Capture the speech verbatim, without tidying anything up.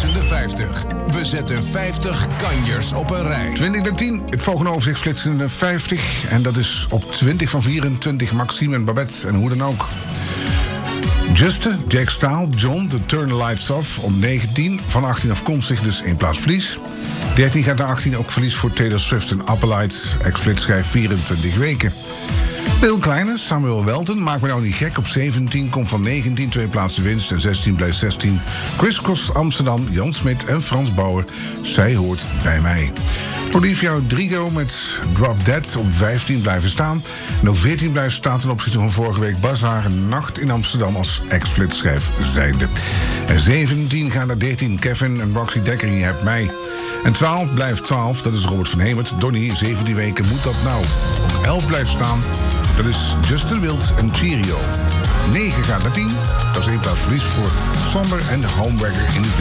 flitsende vijftig. We zetten vijftig kanjers op een rij. twintig naar tien, het volgende overzicht flitsende vijftig. En dat is op twintig van vierentwintig Maxime en Babette en hoe dan ook. Juste, Jack Staal, John, The Turn the Lights Off op negentien. Van achttien afkomstig, dus in plaats verlies. dertien gaat naar achttien, ook verlies voor Taylor Swift en Appalite. Ex-flitsschijf vierentwintig weken. Bill Kleine, Samuel Welten, maak me nou niet gek. Op zeventien komt van negentien, twee plaatsen winst. En zestien blijft zestien. Chris Cross Amsterdam, Jan Smit en Frans Bauer. Zij hoort bij mij. Olivia Rodrigo met Drop Dead op vijftien blijven staan. En op veertien blijft staan ten opzichte van vorige week Bazaar Nacht in Amsterdam als ex-flitsschijf zijnde. En zeventien gaat naar dertien, Kevin en Roxy Dekker, je hebt mij. En twaalf blijft twaalf, dat is Robert van Hemert. Donnie, zeventien weken, moet dat nou? Op elf blijft staan, dat is Justin Wild en Cheerio. negen gaat naar tien, dat is één plaats verlies voor Somber en Homewrecker in de